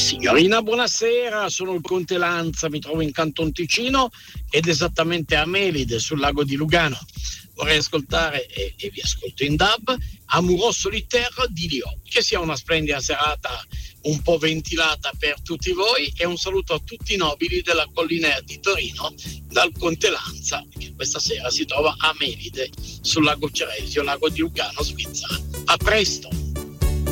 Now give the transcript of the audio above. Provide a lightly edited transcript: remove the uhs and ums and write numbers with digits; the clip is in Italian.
Signorina, buonasera, sono il Conte Lanza, mi trovo in Canton Ticino ed esattamente a Melide, sul lago di Lugano. Vorrei ascoltare, e vi ascolto in dub, Amoureux Solitaire di Lio. Che sia una splendida serata un po' ventilata per tutti voi e un saluto a tutti i nobili della collina di Torino dal Conte Lanza, che questa sera si trova a Melide, sul lago Ceresio, lago di Lugano, Svizzera. A presto!